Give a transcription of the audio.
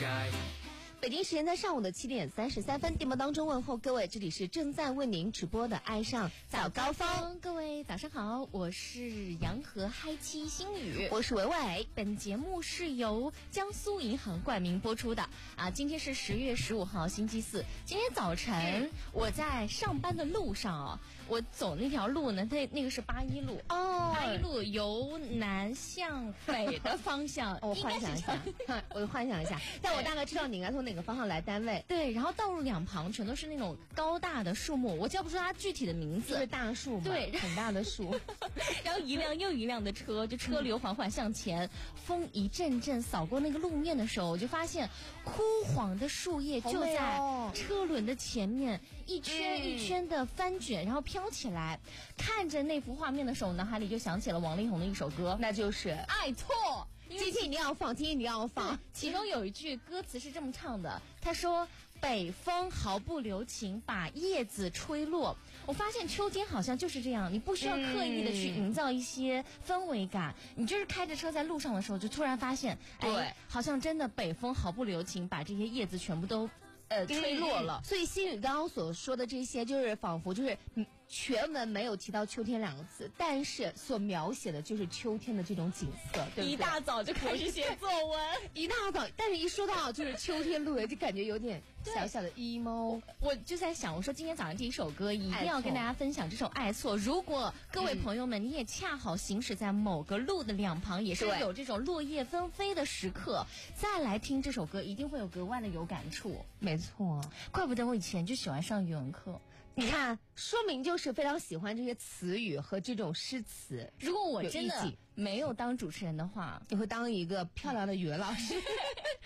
北京时间在上午的7点33分，电波当中问候各位，这里是正在为您直播的爱上早高峰。 各位早上好，我是洋河嗨七星宇， 我是伟伟。 本节目是由江苏银行冠名播出的今天是10月15号星期四。今天早晨我在上班的路上我走那条路呢，那个是8·1路8·1路由南向北的方向。 我幻想一下，但我大概知道你应该从哪个方向来单位。 对，然后道路两旁全都是那种高大的树木，我叫不出它具体的名字， 就是大树嘛， 对， 很大的树。 然后一辆又一辆的车，就车流缓缓向前，风一阵阵扫过那个路面的时候，我就发现枯黄的树叶就在车轮的前面一圈一圈的翻卷，然后飘起来。看着那幅画面的时候，脑海里就想起了王力宏的一首歌， 那就是《 爱错》。 机器一定要放，机器一定要放。 其中有一句歌词是这么唱的，他说：北风毫不留情把叶子吹落。我发现秋天好像就是这样，你不需要刻意的去营造一些氛围感，你就是开着车在路上的时候，就突然发现， 对， 好像真的北风毫不留情把这些叶子全部都吹落了。 所以心宇刚刚所说的这些，就是仿佛就是全文没有提到秋天2个字，但是所描写的就是秋天的这种景色，对不对？ 一大早就开始写作文， 一大早，但是一说到就是秋天路，就感觉有点小小的 emo。 我就在想，我说今天早上这一首歌一定要跟大家分享这首《爱错》。如果各位朋友们，你也恰好行驶在某个路的两旁，也是有这种落叶纷飞的时刻，再来听这首歌，一定会有格外的有感触。 没错， 怪不得我以前就喜欢上语文课。 你看，说明就是非常喜欢这些词语和这种诗词。 如果我真的没有当主持人的话， 你会当一个漂亮的语文老师。